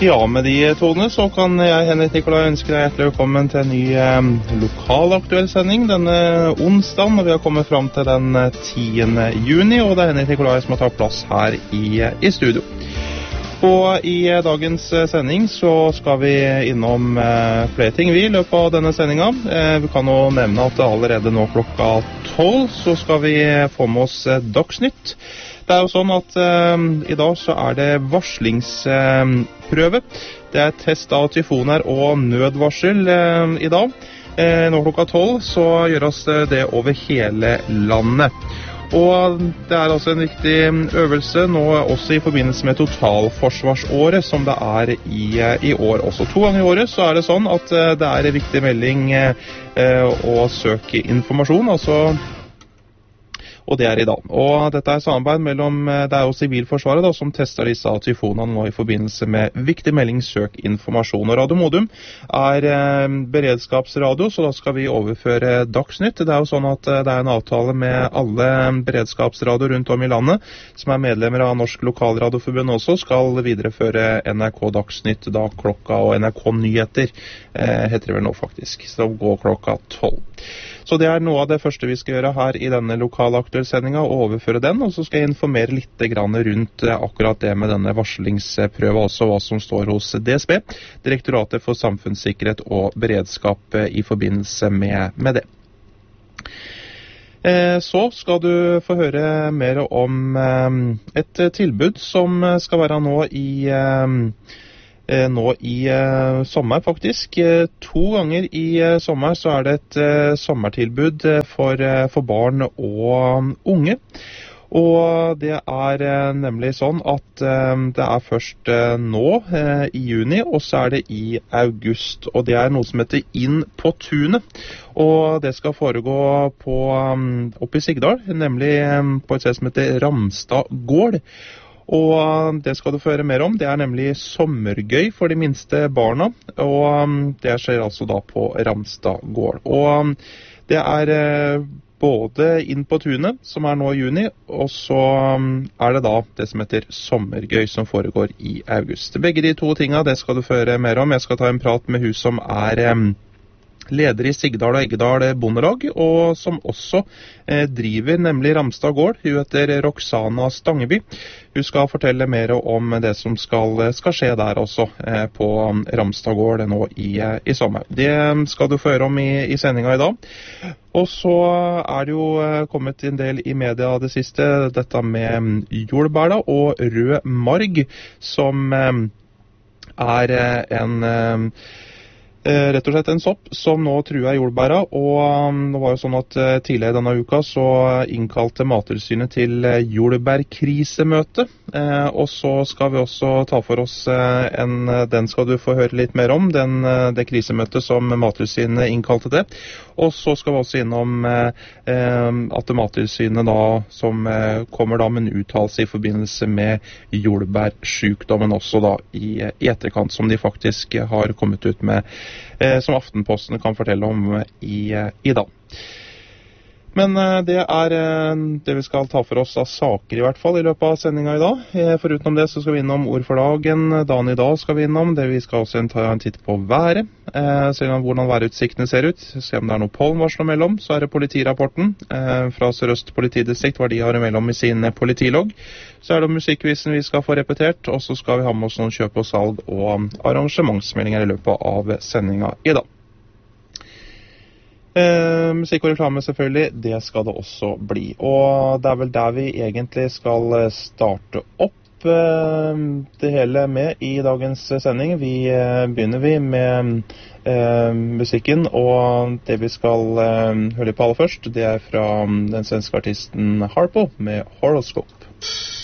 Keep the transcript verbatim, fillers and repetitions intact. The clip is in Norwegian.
Ja, med de tonene så kan jeg, Henrik Nikolai, ønske deg hjertelig velkommen til en ny eh, lokalaktuell sending denne onsdagen, når vi har kommet frem til den tiende juni, og det er Henrik Nikolai som har tatt plass her i, i studio. Og i dagens sending så skal vi innom eh, flere ting vi i løpet av denne sendingen. Eh, vi kan jo nevne at allerede nå klokka tolv så skal vi få med oss eh, Dagsnytt. Det er jo sånn at eh, i dag så er det varslingsprøve. Eh, det er test av tyfoner og nødvarsel eh, i dag. Eh, nå klokka tolv så gjøres det over hele landet. Og det er altså en viktig øvelse nå også i forbindelse med totalforsvarsåret som det er i, i år. Også to ganger i året så er det sånn at det er en viktig melding eh, å søke informasjon, altså, og det er i dag. Og dette er samarbeid mellom, det er jo Sivilforsvaret da, som tester disse tyfonene nå i forbindelse med viktig melding, søk informasjon. Og Radio Modum er eh, beredskapsradio, så da skal vi overføre Dagsnytt. Det er jo sånn at det er en avtale med alle beredskapsradio rundt om i landet, som er medlemmer av Norsk Lokalradioforbund også, skal videreføre N R K Dagsnytt da klokka, og N R K Nyheter eh, heter det vel nå faktisk, så går klokka tolv. Så det er noe av det første vi skal gjøre her i denne lokalaktuelle sendingen, å overføre den, og så skal jeg informere litt grann rundt akkurat det med denne varslingsprøve, også hva som står hos D S B, Direktoratet for samfunnssikkerhet og beredskap, i forbindelse med, med det. Så skal du få høre mer om et tilbud som skal være nå i nå i eh, sommer faktisk. Eh, to ganger i eh, sommer så er det et eh, sommertilbud for, eh, for barn og unge. Og det er eh, nemlig sånn at eh, det er først eh, nå eh, i juni, og så er det i august. Og det er noe som heter Inn på tunet. Og det skal foregå på, um, oppe i Sigdal, nemlig um, på et sted som heter Ramstad gård. Og det skal du få høre mer om. Det er nemlig sommergøy for de minste barna, og det skjer altså da på Ramstad gård. Og det er både Inn på tunet, som er nå i juni, og så er det da det som heter sommergøy, som foregår i august. Begge de to tingene, det skal du få høre mer om. Jeg skal ta en prat med hun som er leder i Sigdal og Eggedal bondelag, og som også eh, driver nemlig Ramstad gård. Hun heter Roxana Stangeby. Hun skal fortelle mer om det som skal, skal skje der også eh, på Ramstad gård nå i, i sommer. Det skal du få høre om i, i sendingen i dag. Og så er det jo kommet en del i media det siste, dette med jordbær og rød marg, som eh, er en eh, rett og slett en sopp som nå truer jordbæra, og det var jo sånn at tidligere denne uka så innkalte Mattilsynet til jordbærkrisemøte, og så skal vi også ta for oss en, den skal du få høre litt mer om, den, det krisemøtet som Mattilsynet innkalte det, og så skal vi også innom at Mattilsynet da, som kommer da med en uttalelse i forbindelse med jordbærsykdommen også da i, i etterkant, som de faktisk har kommet ut med, som Aftenposten kan fortelle om i, i dag. Men det er det vi skal ta for oss av saker i hvert fall i løpet av sendingen i dag. Foruten det så skal vi innom ord for dagen. Dagen i dag skal vi innom. Det vi skal også ta en titt på været. Se hvordan værutsiktene ser ut. Se om det er noe pollenvarsler mellom. Så er det politirapporten fra Sør-Øst politidistrikt, hva de har mellom i sin politilogg. Så er det musikkvisen vi skal få repetert, og så skal vi ha med oss noen kjøp og salg og arrangementsmeldinger i løpet av sendingen i dag. Eh, musikk og reklame selvfølgelig, det skal det også bli. Og det er vel der vi egentlig skal starte opp eh, det hele med i dagens sending. Vi eh, begynner vi med eh, musikken, og det vi skal eh, høre på aller først, det er fra den svenske artisten Harpo med Horoscope.